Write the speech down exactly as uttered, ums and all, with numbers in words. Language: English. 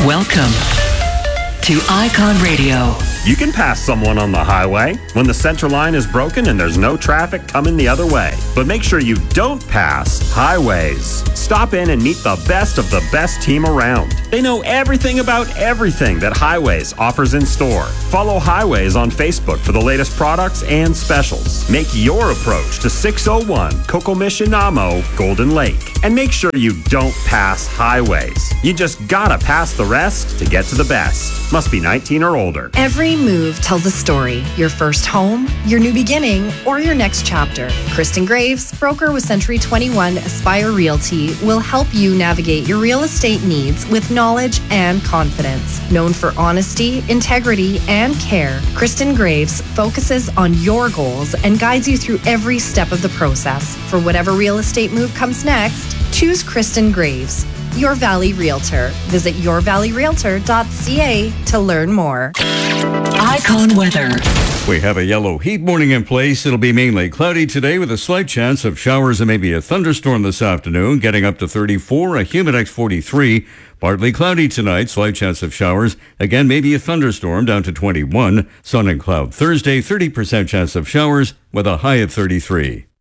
Welcome to Icon Radio. You can pass someone on the highway when the center line is broken and there's no traffic coming the other way. But make sure you don't pass highways. Stop in and meet the best of the best team around. They know everything about everything that Highways offers in store. Follow Highways on Facebook for the latest products and specials. Make your approach to six oh one Kokomishinamo Golden Lake. And make sure you don't pass highways. You just gotta pass the rest to get to the best. Must be nineteen or older. Every move tells a story. Your first home, your new beginning, or your next chapter. Kristen Graves, broker with Century twenty-one Aspire Realty, will help you navigate your real estate needs with knowledge and confidence. Known for honesty, integrity, and care, Kristen Graves focuses on your goals and guides you through every step of the process. For whatever real estate move comes next, choose Kristen Graves, Your Valley Realtor. Visit your valley realtor dot c a to learn more. Icon weather. We have a yellow heat warning in place. It'll be mainly cloudy today with a slight chance of showers and maybe a thunderstorm this afternoon, getting up to thirty-four, a Humidex forty-three. Partly cloudy tonight, slight chance of showers. Again, maybe a thunderstorm down to twenty-one. Sun and cloud Thursday, thirty percent chance of showers with a high of thirty-three.